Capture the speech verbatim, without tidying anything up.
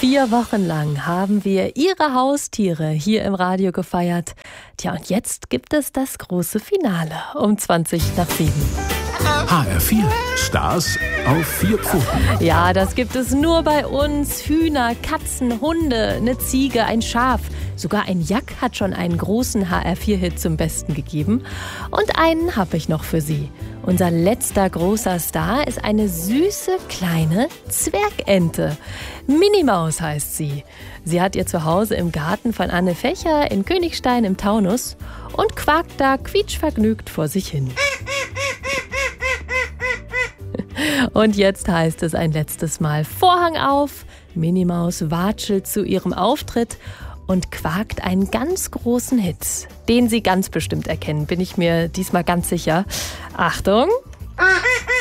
Vier Wochen lang haben wir Ihre Haustiere hier im Radio gefeiert. Tja, und jetzt gibt es das große Finale um zwanzig nach sieben. H R vier, Stars auf vier Pfoten. Ja, das gibt es nur bei uns. Hühner, Katzen, Hunde, eine Ziege, ein Schaf. Sogar ein Jack hat schon einen großen H R vier Hit zum Besten gegeben. Und einen habe ich noch für Sie. Unser letzter großer Star ist eine süße kleine Zwergente. Minimaus heißt sie. Sie hat ihr Zuhause im Garten von Anne Fächer in Königstein im Taunus und quakt da quietschvergnügt vor sich hin. Und jetzt heißt es ein letztes Mal Vorhang auf. Minimaus watschelt zu ihrem Auftritt und quakt einen ganz großen Hit, den Sie ganz bestimmt erkennen, bin ich mir diesmal ganz sicher. Achtung!